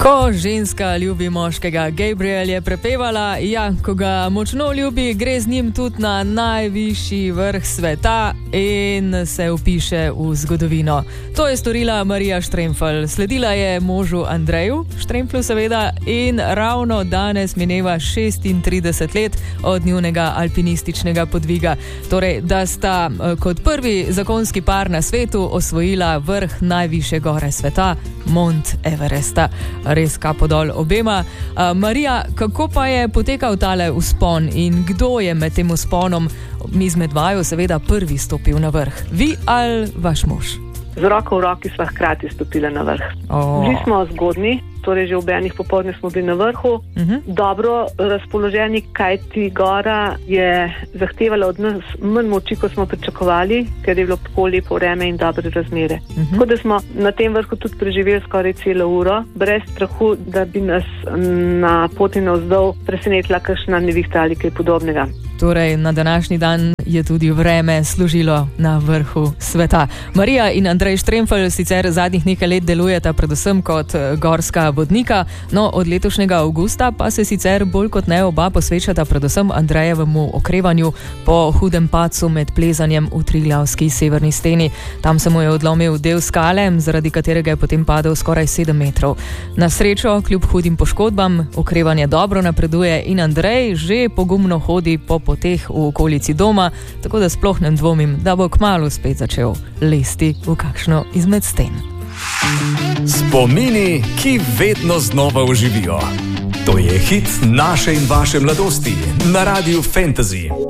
Ko ženska ljubi moškega, Gabriel je prepevala, ja, ko ga močno ljubi, gre z njim tudi na najvišji vrh sveta in se vpiše v zgodovino. To je storila Marija Štremfelj. Sledila je možu Andreju Štremflju seveda in ravno danes mineva 36 let od njunega alpinističnega podviga. Torej, da sta kot prvi zakonski par na svetu osvojila vrh najvišje gore sveta, Mont Everesta. Res kapo dol obema. Marija, kako pa je potekal tale vzpon in kdo je med tem vzponom izmed vaju seveda prvi stopil na vrh? Vi ali vaš mož? Z roko v roki sva hkrati stopila na vrh. Bili smo zgodni, torej že ob enih popoldne smo bili na vrhu, dobro razpoloženi, kajti gora je zahtevala od nas manj moči, kot smo pričakovali, ker je bilo tako lepo vreme in dobre razmere. Tako da smo na tem vrhu tudi preživeli skoraj celo uro, brez strahu, da bi nas na poti navzdol presenetila kakšna nevihta ali kaj podobnega. Torej, na današnji dan je tudi vreme služilo na vrhu sveta. Marija in Andrej Štremfelj sicer zadnjih nekaj let delujeta predvsem kot gorska vodnika, no od letošnjega avgusta pa se sicer bolj kot ne oba posvečata predvsem Andrejevemu okrevanju po hudem padcu med plezanjem v Triglavski severni steni. Tam se mu je odlomil del skale, zaradi katerega je potem padel skoraj 7 metrov. Na srečo, kljub hudim poškodbam, okrevanje dobro napreduje in Andrej že pogumno hodi po poteh v okolici doma, tako da sploh ne dvomim, da bo kmalu spet začel lesti v kakšno izmed sten. Spomini, ki vedno znova oživijo. To je hit naše in vaše mladosti na Radiu Fantasy.